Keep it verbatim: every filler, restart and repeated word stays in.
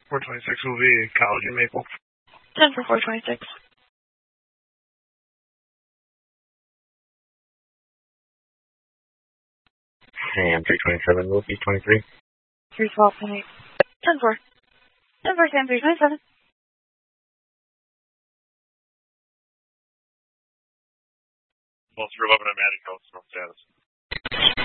four twenty-six will be College and Maple. ten for four twenty-six. Ham three twenty-seven will be twenty-three. three twelve, ten eight. ten four. ten four, Sam three twenty-seven. Most for eleven at Magic House, no status.